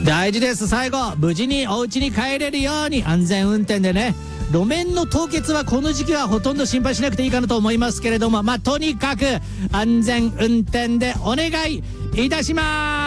大事です。最後無事にお家に帰れるように安全運転でね。路面の凍結はこの時期はほとんど心配しなくていいかなと思いますけれども、とにかく安全運転でお願いいたします。